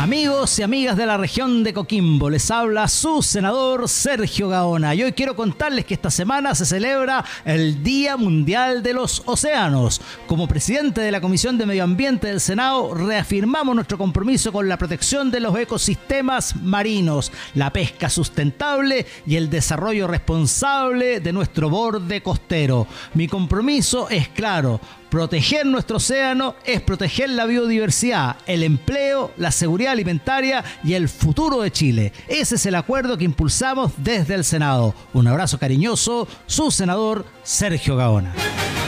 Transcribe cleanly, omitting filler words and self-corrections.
Amigos y amigas de la región de Coquimbo, les habla su senador Sergio Gaona y hoy quiero contarles que esta semana se celebra el Día Mundial de los Océanos. Como presidente de la Comisión de Medio Ambiente del Senado, reafirmamos nuestro compromiso con la protección de los ecosistemas marinos, la pesca sustentable y el desarrollo responsable de nuestro borde costero. Mi compromiso es claro. Proteger nuestro océano es proteger la biodiversidad, el empleo, la seguridad alimentaria y el futuro de Chile. Ese es el acuerdo que impulsamos desde el Senado. Un abrazo cariñoso, su senador Sergio Gaona.